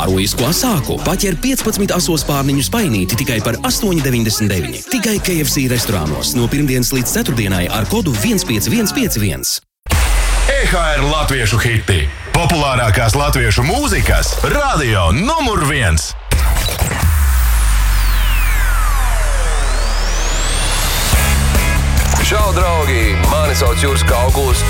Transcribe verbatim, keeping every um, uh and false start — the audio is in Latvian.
Ārojisko asāku paķer piecpadsmit asos pārniņu spainīti tikai par astoņi deviņdesmit deviņi. Tikai K F C restorānos no pirmdienas līdz ceturtdienai ar kodu viens pieci viens pieci viens. E H R latviešu hiti. Populārākās latviešu mūzikas radio numur viens. Čau, draugi! Mani sauc Juris Kaukuls,